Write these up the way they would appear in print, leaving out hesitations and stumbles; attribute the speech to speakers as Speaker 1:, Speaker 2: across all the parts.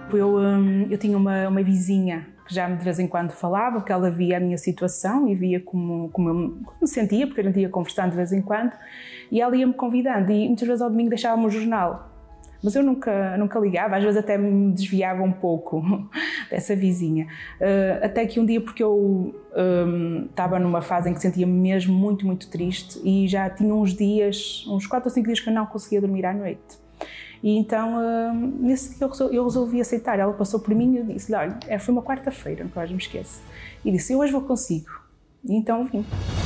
Speaker 1: Eu tinha uma vizinha que já de vez em quando falava, porque ela via a minha situação e via como eu me sentia, porque a gente ia conversando de vez em quando, e ela ia-me convidando, e muitas vezes ao domingo deixava-me o jornal. Mas eu nunca ligava, às vezes até me desviava um pouco dessa vizinha. Até que um dia, porque eu estava numa fase em que sentia-me mesmo muito, muito triste, e já tinha uns 4 ou 5 dias que eu não conseguia dormir à noite. E então, nesse dia eu resolvi aceitar. Ela passou por mim e eu disse-lhe, olha, foi uma quarta-feira, nunca mais me esqueço. E disse, eu hoje vou consigo. E então vim.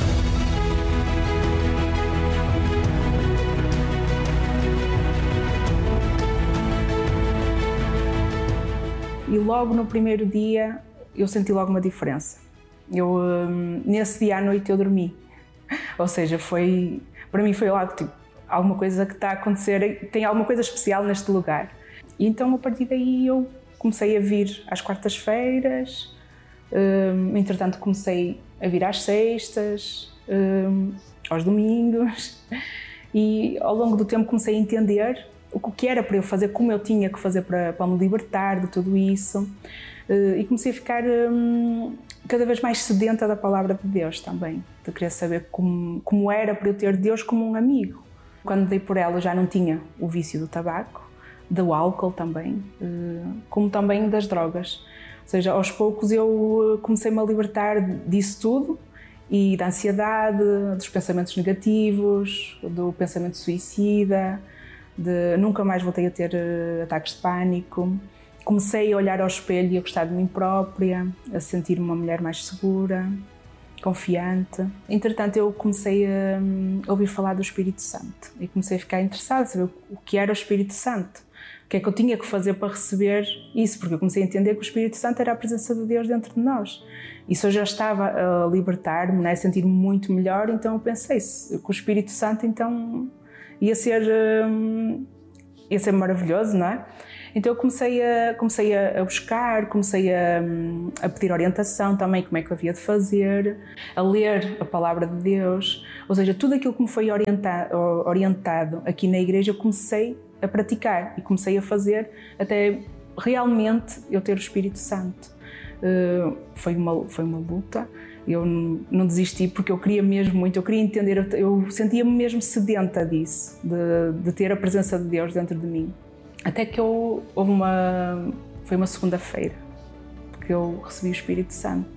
Speaker 1: E logo no primeiro dia eu senti logo uma diferença. Nesse dia à noite eu dormi. Ou seja, para mim foi logo tipo, alguma coisa que está a acontecer, tem alguma coisa especial neste lugar. E então a partir daí eu comecei a vir às quartas-feiras, entretanto comecei a vir às sextas, aos domingos, e ao longo do tempo comecei a entender o que era para eu fazer, como eu tinha que fazer para me libertar de tudo isso, e comecei a ficar cada vez mais sedenta da palavra de Deus também, de querer saber como era para eu ter Deus como um amigo. Quando dei por ela já não tinha o vício do tabaco, do álcool também, como também das drogas. Ou seja, aos poucos eu comecei-me a libertar disso tudo, e da ansiedade, dos pensamentos negativos, do pensamento suicida, nunca mais voltei a ter ataques de pânico. Comecei a olhar ao espelho e a gostar de mim própria, a sentir-me uma mulher mais segura, confiante. Entretanto, eu comecei a ouvir falar do Espírito Santo e comecei a ficar interessada, a saber o que era o Espírito Santo, o que é que eu tinha que fazer para receber isso, porque eu comecei a entender que o Espírito Santo era a presença de Deus dentro de nós. Isso eu já estava a libertar-me, a sentir-me muito melhor, então eu pensei que o Espírito Santo então ia ser maravilhoso, não é? Então eu comecei a buscar, comecei a pedir orientação também, como é que eu havia de fazer, a ler a palavra de Deus, ou seja, tudo aquilo que me foi orientado aqui na igreja eu comecei a praticar e comecei a fazer até realmente eu ter o Espírito Santo. Foi uma luta, eu não desisti porque eu queria mesmo muito, eu queria entender, eu sentia-me mesmo sedenta disso, de ter a presença de Deus dentro de mim. Até que foi uma segunda-feira que eu recebi o Espírito Santo.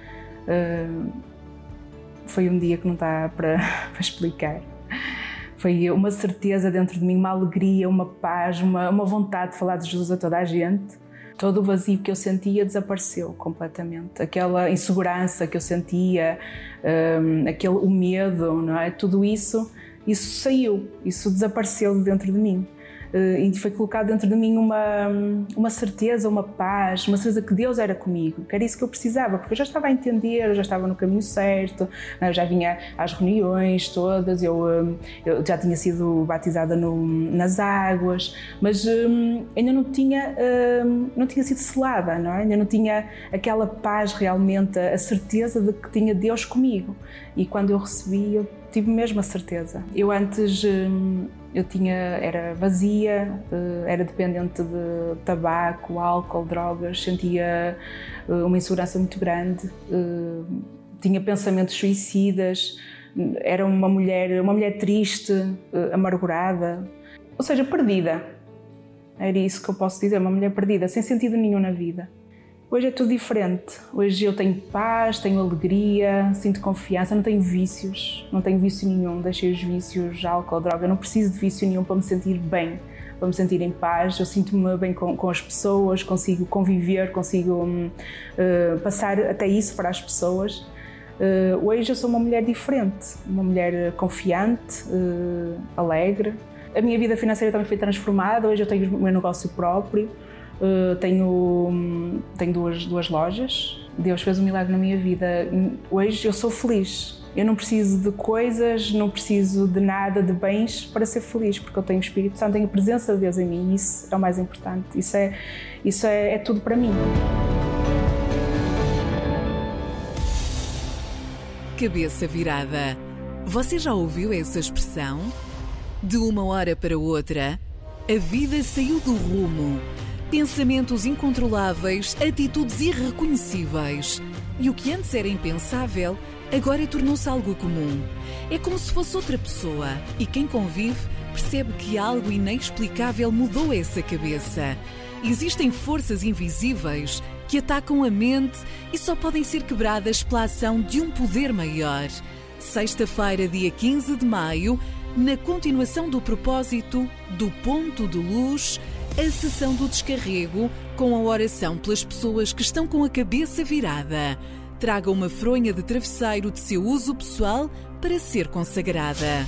Speaker 1: Foi um dia que não dá para explicar. Foi uma certeza dentro de mim, uma alegria, uma paz, uma vontade de falar de Jesus a toda a gente. Todo o vazio que eu sentia desapareceu completamente. Aquela insegurança que eu sentia, o medo, não é? Tudo isso saiu, isso desapareceu dentro de mim. E foi colocado dentro de mim uma certeza, uma paz, uma certeza que Deus era comigo, que era isso que eu precisava, porque eu já estava a entender, eu já estava no caminho certo, eu já vinha às reuniões todas, eu já tinha sido batizada nas águas, mas ainda não tinha sido selada, não é? Ainda não tinha aquela paz realmente, a certeza de que tinha Deus comigo. E quando eu recebi, eu tive mesmo a certeza. Eu antes era vazia, era dependente de tabaco, álcool, drogas, sentia uma insegurança muito grande, tinha pensamentos suicidas, era uma mulher triste, amargurada, ou seja, perdida. Era isso que eu posso dizer, uma mulher perdida, sem sentido nenhum na vida. Hoje é tudo diferente. Hoje eu tenho paz, tenho alegria, sinto confiança, não tenho vícios, não tenho vício nenhum, deixei os vícios, álcool, droga, não preciso de vício nenhum para me sentir bem, para me sentir em paz. Eu sinto-me bem com as pessoas, consigo conviver, consigo passar até isso para as pessoas. Hoje eu sou uma mulher diferente, uma mulher confiante, alegre. A minha vida financeira também foi transformada, hoje eu tenho o meu negócio próprio. Tenho duas lojas. Deus fez um milagre na minha vida. Hoje eu sou feliz. Eu não preciso de coisas, não preciso de nada, de bens para ser feliz, porque eu tenho o Espírito Santo, tenho a presença de Deus em mim, e isso é o mais importante. Isso é tudo para mim.
Speaker 2: Cabeça virada. Você já ouviu essa expressão? De uma hora para outra, a vida saiu do rumo. Pensamentos incontroláveis, atitudes irreconhecíveis. E o que antes era impensável, agora tornou-se algo comum. É como se fosse outra pessoa. E quem convive percebe que algo inexplicável mudou essa cabeça. Existem forças invisíveis que atacam a mente e só podem ser quebradas pela ação de um poder maior. Sexta-feira, dia 15 de maio, na continuação do propósito do Ponto de Luz, a sessão do descarrego com a oração pelas pessoas que estão com a cabeça virada. Traga uma fronha de travesseiro de seu uso pessoal para ser consagrada.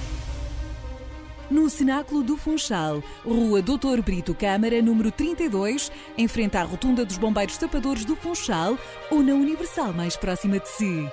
Speaker 2: No Cenáculo do Funchal, Rua Doutor Brito Câmara, número 32, em frente à Rotunda dos Bombeiros Tapadores do Funchal ou na Universal mais próxima de si.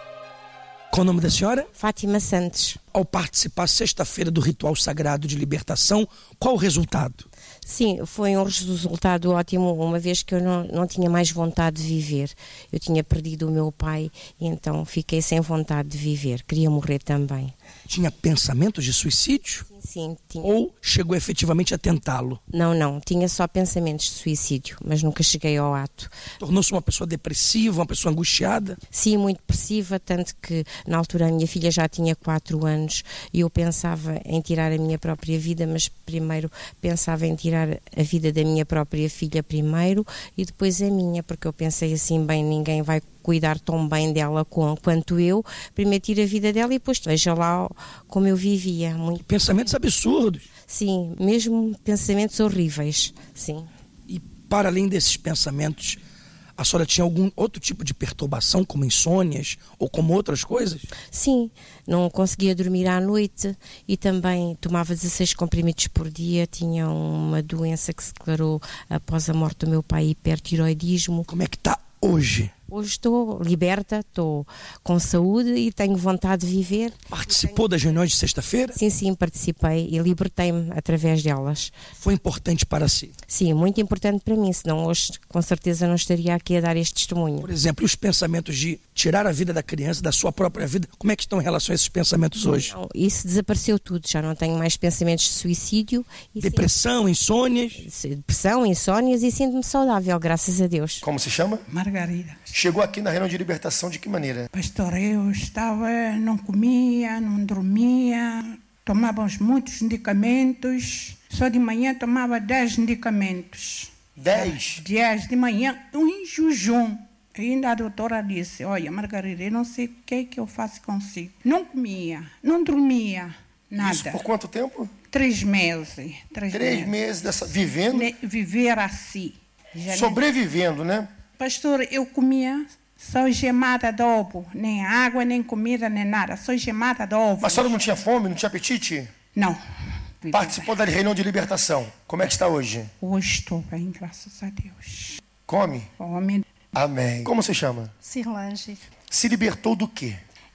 Speaker 3: Qual o nome da senhora?
Speaker 4: Fátima Santos.
Speaker 3: Ao participar sexta-feira do ritual sagrado de libertação, qual o resultado?
Speaker 4: Sim, foi um resultado ótimo, uma vez que eu não tinha mais vontade de viver. Eu tinha perdido o meu pai e então fiquei sem vontade de viver. Queria morrer também.
Speaker 3: Tinha pensamentos de suicídio?
Speaker 4: Sim, tinha.
Speaker 3: Ou chegou efetivamente a tentá-lo?
Speaker 4: Não. Tinha só pensamentos de suicídio, mas nunca cheguei ao ato.
Speaker 3: Tornou-se uma pessoa depressiva, uma pessoa angustiada?
Speaker 4: Sim, muito depressiva, tanto que na altura a minha filha já tinha 4 anos e eu pensava em tirar a minha própria vida, mas primeiro pensava em tirar a vida da minha própria filha primeiro e depois a minha, porque eu pensei assim, bem, ninguém vai cuidar tão bem dela quanto eu, primeiro tiro a vida dela e depois veja lá como eu vivia. Muito...
Speaker 3: Pensamentos absurdos.
Speaker 4: Sim, mesmo pensamentos horríveis, sim.
Speaker 3: E para além desses pensamentos, a senhora tinha algum outro tipo de perturbação, como insônias ou como outras coisas?
Speaker 4: Sim, não conseguia dormir à noite e também tomava 16 comprimidos por dia, tinha uma doença que se declarou após a morte do meu pai, hipertiroidismo.
Speaker 3: Como é que está hoje?
Speaker 4: Hoje estou liberta, estou com saúde e tenho vontade de viver.
Speaker 3: Participou das reuniões de sexta-feira?
Speaker 4: Sim, participei e libertei-me através delas.
Speaker 3: Foi importante para si?
Speaker 4: Sim, muito importante para mim, senão hoje com certeza não estaria aqui a dar este testemunho.
Speaker 3: Por exemplo, e os pensamentos de tirar a vida da criança, da sua própria vida, como é que estão em relação a esses pensamentos hoje?
Speaker 4: Não, isso desapareceu tudo, já não tenho mais pensamentos de suicídio. E
Speaker 3: depressão, insônias?
Speaker 4: Depressão, insônias e sinto-me saudável, graças a Deus.
Speaker 5: Como se chama?
Speaker 6: Margarida.
Speaker 5: Chegou aqui na reunião de libertação de que maneira?
Speaker 6: Pastor, eu não comia, não dormia, tomávamos muitos medicamentos. Só de manhã tomava 10 medicamentos.
Speaker 5: 10?
Speaker 6: 10 de manhã, em jejum. Ainda a doutora disse, olha, Margarida, eu não sei o que é que eu faço consigo. Não comia, não dormia, nada.
Speaker 5: Isso por quanto tempo?
Speaker 6: 3 meses.
Speaker 5: 3 meses dessa, vivendo?
Speaker 6: Viver assim.
Speaker 5: Sobrevivendo, né?
Speaker 6: Pastor, eu comia só gemada de ovo. Nem água, nem comida, nem nada. Só gemada de ovo.
Speaker 5: Mas a senhora não tinha fome, não tinha apetite?
Speaker 6: Não.
Speaker 5: Participou da reunião de libertação. Como é que está hoje?
Speaker 6: Hoje estou bem, graças a Deus.
Speaker 5: Come?
Speaker 6: Come.
Speaker 5: Amém. Como se chama?
Speaker 7: Cirlange.
Speaker 5: Se libertou do quê?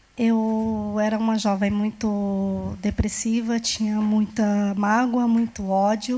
Speaker 7: Eu era uma jovem muito depressiva, tinha muita mágoa, muito ódio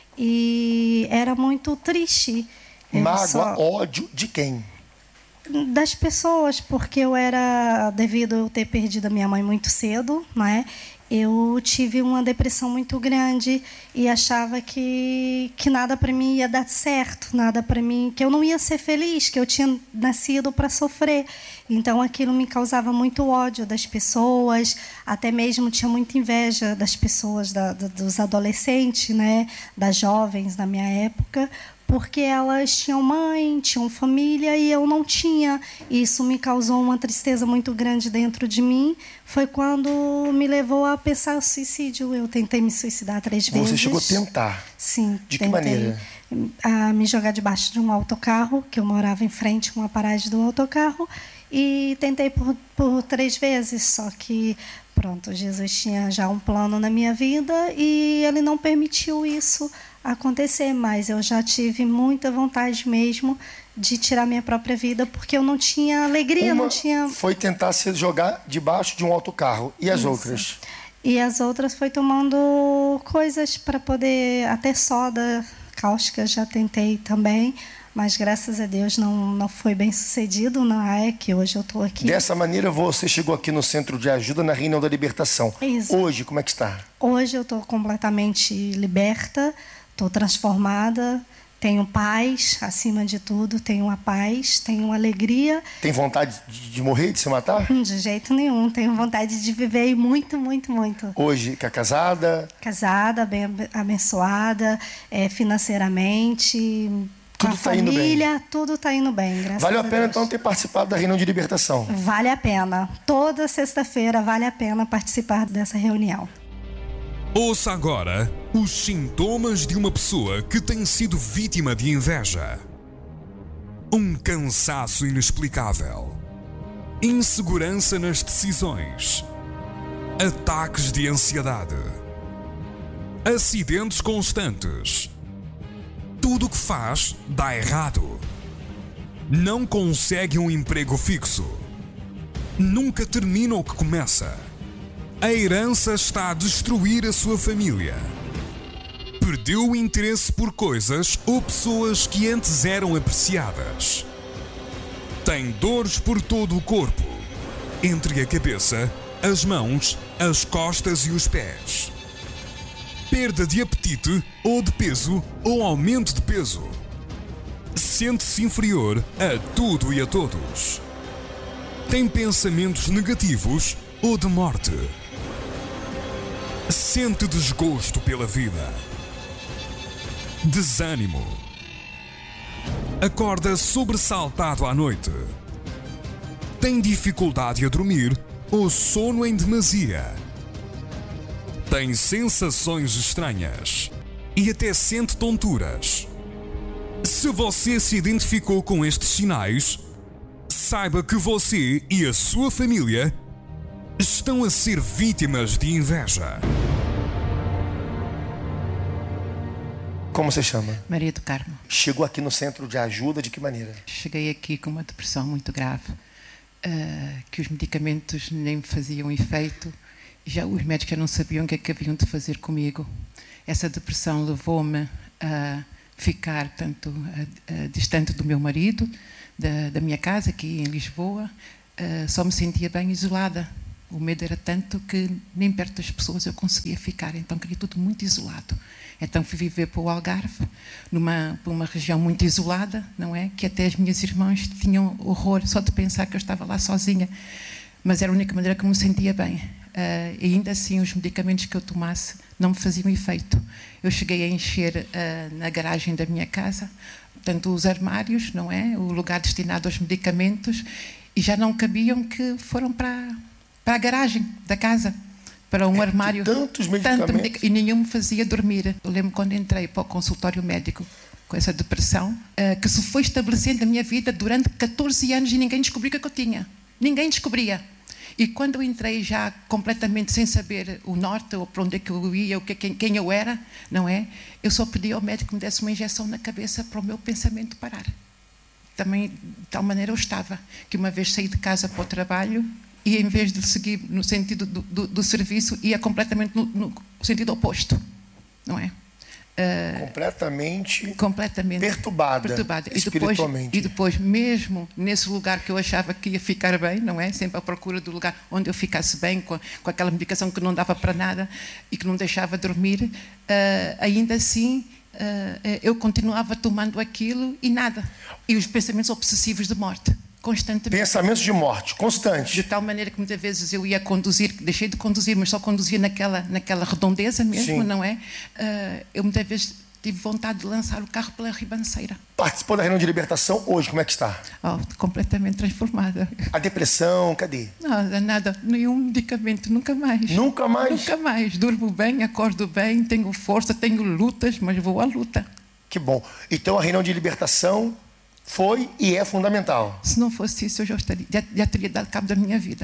Speaker 7: e era muito triste.
Speaker 5: Mágoa, ódio de quem?
Speaker 7: Das pessoas, porque devido a eu ter perdido a minha mãe muito cedo, né? Eu tive uma depressão muito grande e achava que nada para mim ia dar certo, nada para mim, que eu não ia ser feliz, que eu tinha nascido para sofrer. Então aquilo me causava muito ódio das pessoas, até mesmo tinha muita inveja das pessoas, dos adolescentes, né, das jovens na minha época, porque elas tinham mãe, tinham família e eu não tinha. Isso me causou uma tristeza muito grande dentro de mim. Foi quando me levou a pensar em suicídio. Eu tentei me suicidar 3 vezes.
Speaker 5: Você chegou a tentar?
Speaker 7: Sim.
Speaker 5: De que maneira?
Speaker 7: A me jogar debaixo de um autocarro, que eu morava em frente a uma paragem do autocarro, e tentei por 3 vezes, só que, pronto, Jesus tinha já um plano na minha vida e Ele não permitiu isso acontecer, mas eu já tive muita vontade mesmo de tirar minha própria vida, porque eu não tinha alegria, não tinha...
Speaker 5: Foi tentar se jogar debaixo de um autocarro, e as outras?
Speaker 7: E as outras foi tomando coisas para poder, até soda cáustica já tentei também, mas graças a Deus não foi bem sucedido, não é que hoje eu estou aqui.
Speaker 5: Dessa maneira você chegou aqui no Centro de Ajuda na reunião da libertação.
Speaker 7: Isso.
Speaker 5: Hoje, como é que está?
Speaker 7: Hoje eu estou completamente liberta, estou transformada, Tenho paz, acima de tudo, tenho a paz, tenho uma alegria.
Speaker 5: Tem vontade de morrer, de se matar?
Speaker 7: De jeito nenhum, tenho vontade de viver e muito, muito, muito.
Speaker 5: Hoje, que é casada?
Speaker 7: Casada, bem abençoada, financeiramente, com a família, tudo está indo bem, graças a Deus.
Speaker 5: Vale a pena, então, ter participado da reunião de libertação?
Speaker 7: Vale a pena. Toda sexta-feira vale a pena participar dessa reunião.
Speaker 8: Ouça agora os sintomas de uma pessoa que tem sido vítima de inveja. Um cansaço inexplicável. Insegurança nas decisões. Ataques de ansiedade. Acidentes constantes. Tudo o que faz dá errado. Não consegue um emprego fixo. Nunca termina o que começa. A herança está a destruir a sua família. Perdeu o interesse por coisas ou pessoas que antes eram apreciadas. Tem dores por todo o corpo, entre a cabeça, as mãos, as costas e os pés. Perda de apetite ou de peso ou aumento de peso. Sente-se inferior a tudo e a todos. Tem pensamentos negativos ou de morte. Sente desgosto pela vida. Desânimo. Acorda sobressaltado à noite. Tem dificuldade a dormir ou sono em demasia. Tem sensações estranhas e até sente tonturas. Se você se identificou com estes sinais, saiba que você e a sua família estão a ser vítimas de inveja.
Speaker 5: Como você chama?
Speaker 9: Maria do Carmo.
Speaker 5: Chegou aqui no centro de ajuda de que maneira?
Speaker 9: Cheguei aqui com uma depressão muito grave, que os medicamentos nem me faziam efeito. Já os médicos já não sabiam o que é que haviam de fazer comigo. Essa depressão levou-me a ficar distante do meu marido, da minha casa aqui em Lisboa. Só me sentia bem isolada. O medo era tanto que nem perto das pessoas eu conseguia ficar, então queria tudo muito isolado. Então fui viver para o Algarve, para uma região muito isolada, não é? Que até as minhas irmãs tinham horror só de pensar que eu estava lá sozinha. Mas era a única maneira que eu me sentia bem. E ainda assim os medicamentos que eu tomasse não me faziam efeito. Eu cheguei a encher na garagem da minha casa, portanto os armários, não é? O lugar destinado aos medicamentos, e já não cabiam, que foram para a garagem da casa, para um armário.
Speaker 5: Tantos medicamentos.
Speaker 9: E nenhum me fazia dormir. Eu lembro quando entrei para o consultório médico com essa depressão, que se foi estabelecendo a minha vida durante 14 anos e ninguém descobriu o que eu tinha. Ninguém descobria. E quando eu entrei já completamente sem saber o norte, ou para onde é que eu ia, quem eu era, não é? Eu só pedi ao médico que me desse uma injeção na cabeça para o meu pensamento parar. Também, de tal maneira eu estava, que uma vez saí de casa para o trabalho, e em vez de seguir no sentido do serviço, ia completamente no sentido oposto, não é?
Speaker 5: Completamente perturbada espiritualmente.
Speaker 9: E depois, mesmo nesse lugar que eu achava que ia ficar bem, não é? Sempre à procura do lugar onde eu ficasse bem, com aquela medicação que não dava para nada e que não deixava dormir, ainda assim eu continuava tomando aquilo e nada. E os pensamentos obsessivos de morte. Constantemente.
Speaker 5: Pensamentos de morte, constantes.
Speaker 9: De tal maneira que muitas vezes eu ia conduzir, deixei de conduzir, mas só conduzia naquela redondeza mesmo, sim, não é? Eu muitas vezes tive vontade de lançar o carro pela ribanceira.
Speaker 5: Participou da reunião de libertação hoje, como é que está?
Speaker 9: Completamente transformada.
Speaker 5: A depressão, cadê?
Speaker 9: Nada, nenhum medicamento, nunca mais.
Speaker 5: Nunca mais?
Speaker 9: Nunca mais. Durmo bem, acordo bem, tenho força, tenho lutas, mas vou à luta.
Speaker 5: Que bom. Então a reunião de libertação foi e é fundamental.
Speaker 9: Se não fosse isso, eu já teria dado cabo da minha vida.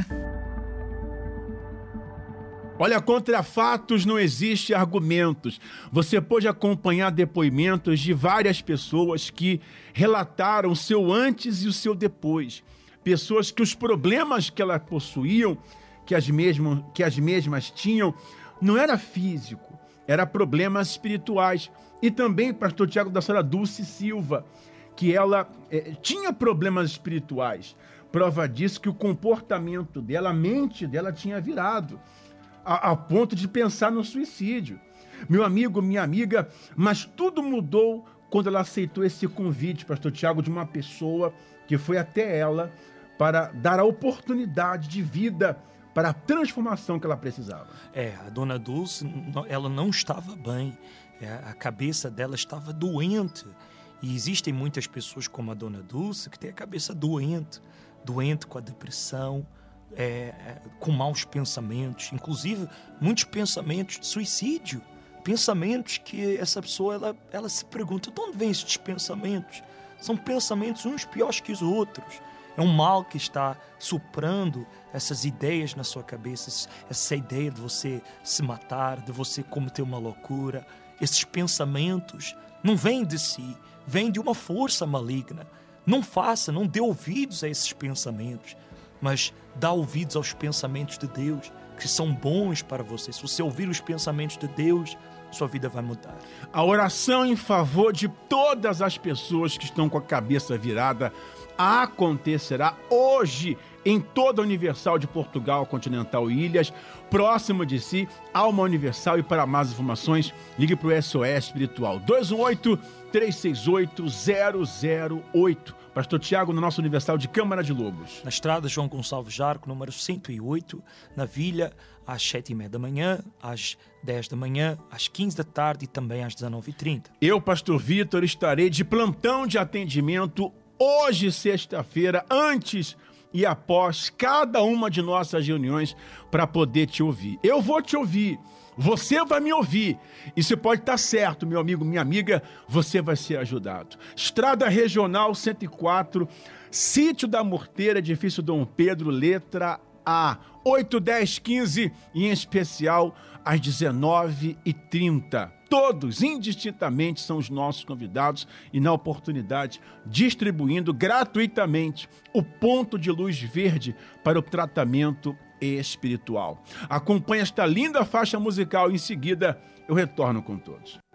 Speaker 10: Olha, contra fatos não existe argumentos. Você pode acompanhar depoimentos de várias pessoas que relataram o seu antes e o seu depois. Pessoas que os problemas que elas possuíam, que as mesmas tinham, não era físico, era problemas espirituais. E também, pastor Tiago, da senhora Dulce Silva, que ela tinha problemas espirituais. Prova disso que o comportamento dela, a mente dela tinha virado a ponto de pensar no suicídio. Meu amigo, minha amiga, mas tudo mudou quando ela aceitou esse convite, pastor Tiago, de uma pessoa que foi até ela para dar a oportunidade de vida para a transformação que ela precisava.
Speaker 11: A dona Dulce, ela não estava bem, a cabeça dela estava doente. E existem muitas pessoas como a dona Dulce que tem a cabeça doente com a depressão, com maus pensamentos, inclusive muitos pensamentos de suicídio, pensamentos que essa pessoa ela se pergunta: de onde vêm estes pensamentos? São pensamentos uns piores que os outros. É um mal que está soprando essas ideias na sua cabeça, essa ideia de você se matar, de você cometer uma loucura. Esses pensamentos não vêm de si, vêm de uma força maligna. Não dê ouvidos a esses pensamentos, mas dá ouvidos aos pensamentos de Deus, que são bons para você. Se você ouvir os pensamentos de Deus, sua vida vai mudar.
Speaker 10: A oração em favor de todas as pessoas que estão com a cabeça virada acontecerá hoje em toda a Universal de Portugal, Continental e Ilhas, próximo de si, Alma Universal. E para mais informações, ligue para o SOS Espiritual 218-368-008. Pastor Tiago, no nosso Universal de Câmara de Lobos.
Speaker 11: Na estrada João Gonçalves Jarco, número 108, na Vila, às 7h30 da manhã, às 10 da manhã, às 15 da tarde e também às 19h30.
Speaker 10: Eu, Pastor Vitor, estarei de plantão de atendimento hoje, sexta-feira, antes e após cada uma de nossas reuniões para poder te ouvir. Eu vou te ouvir, você vai me ouvir. E você pode estar certo, meu amigo, minha amiga, você vai ser ajudado. Estrada Regional 104, Sítio da Morteira, edifício Dom Pedro, letra A, 8, 10, 15 e em especial às 19h30. Todos, indistintamente, são os nossos convidados e, na oportunidade, distribuindo gratuitamente o ponto de luz verde para o tratamento espiritual. Acompanhe esta linda faixa musical e, em seguida, eu retorno com todos.